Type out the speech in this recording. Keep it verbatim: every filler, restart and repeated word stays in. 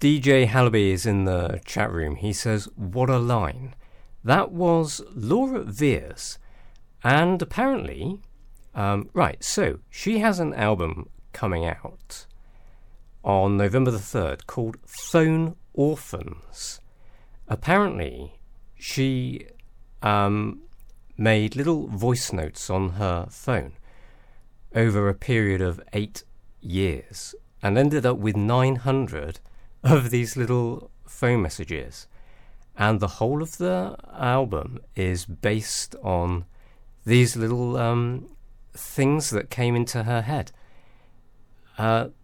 D J Hallaby is in the chat room. He says, what a line. That was Laura Veers. And apparently, um, right, so she has an album coming out on November the third called Phone Orphans. Apparently, she um, made little voice notes on her phone over a period of eight years and ended up with nine hundred of these little phone messages. And the whole of the album is based on these little um, things that came into her head. Uh,